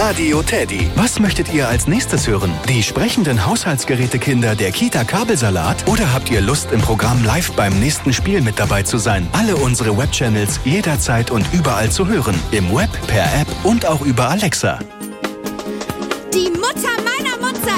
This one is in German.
Radio Teddy. Was möchtet ihr als nächstes hören? Die sprechenden Haushaltsgerätekinder der Kita Kabelsalat? Oder habt ihr Lust, im Programm live beim nächsten Spiel mit dabei zu sein? Alle unsere Webchannels jederzeit und überall zu hören. Im Web, per App und auch über Alexa. Die Mutter